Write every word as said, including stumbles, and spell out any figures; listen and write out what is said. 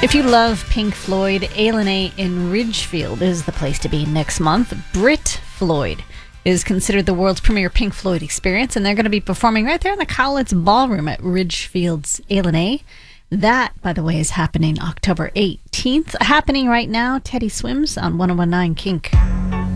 If you love Pink Floyd, A L and A in Ridgefield is the place to be next month. Brit Floyd is considered the world's premier Pink Floyd experience, and they're going to be performing right there in the Cowlitz Ballroom at Ridgefield's A L and A. That, by the way, is happening October eighteenth. Happening right now, Teddy Swims on one oh one nine Kink.